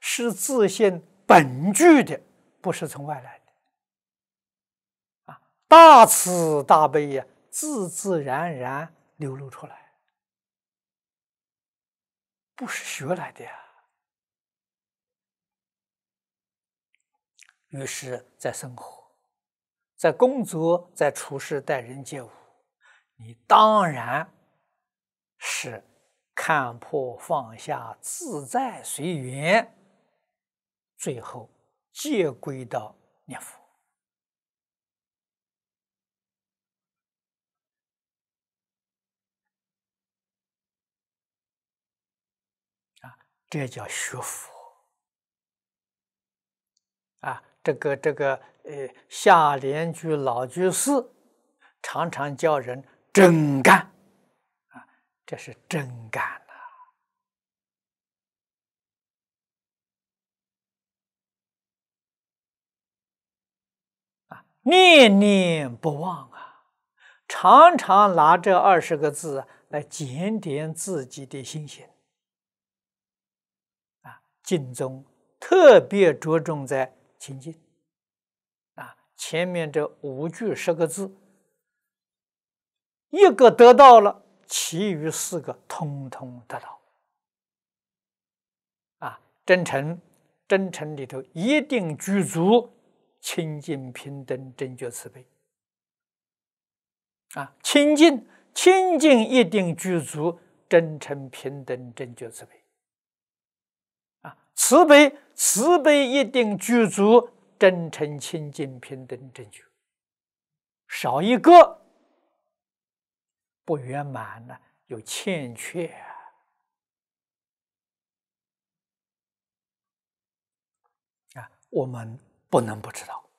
是自性本具的，不是从外来的。大慈大悲呀，自自然然流露出来，不是学来的呀。于是，在生活、在工作、在处事、待人接物，你当然是看破放下、自在随缘，最后皆归到念佛。这叫学佛下联居老居士常常叫人真干这是真干念念不忘常常拿这20个字来检点自己的心性净宗特别着重在清净前面这5句10个字，一个得到了，其余4个通通得到真诚里头一定具足清净平等正觉慈悲清净一定具足真诚平等正觉慈悲慈悲一定具足真诚清净平等正觉，少一个不圆满呢，有欠缺我们不能不知道。